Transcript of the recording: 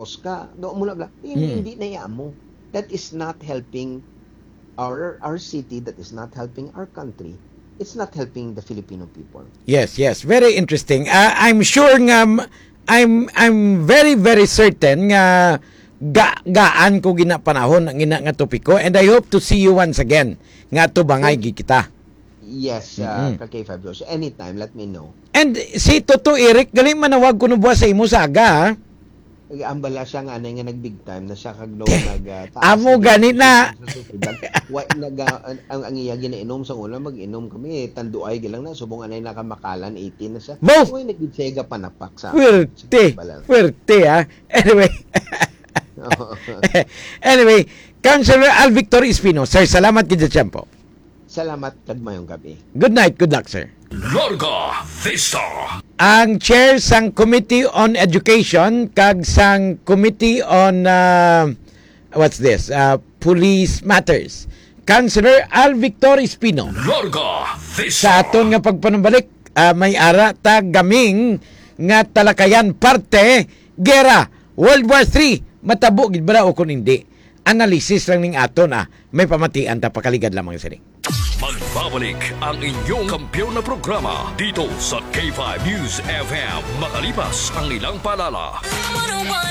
Marcos ka, doon mo bla. Hindi na yan mo. That is not helping our city, that is not helping our country. It's not helping the Filipino people. Yes. Very interesting. I'm sure nga I'm very very certain nga gaan ko ginapanahon ang ina nga topiko, and I hope to see you once again nga to bangay kita. Yes, kay Fabio. So anytime, let me know. And si Toto Eric, galing manawag ko no buwa sa imo saga, ha? Ambala siya nga nga nag-big time na siya kagno taas. Amo gani na. Ang iya ginainom sa ulam, mag-inom kami. Tanduay gilang na. Subong anay nakamakalan, 18 na siya. Both! Uy, nag-sega panapak sa Fuerte, ha? Anyway, Councilor Al Victor Espino, sir, salamat kid sa tiyempo. Salamat kag mayong gabi. Good night, good luck, sir. Larga Vista. Ang chair sang Committee on Education kag sang Committee on Police Matters, Councilor Al Victor Espino. Larga Vista. Sa aton nga pagpanumbalik, may ara ta gaming nga talakayan parte gera World War III matabo gid ba o kun hindi. Analysis lang ning aton may pamatian ta pakaligad lamang sa Magbabalik ang inyong kampiyon na programa dito sa K5 News FM makalipas ang ilang palala.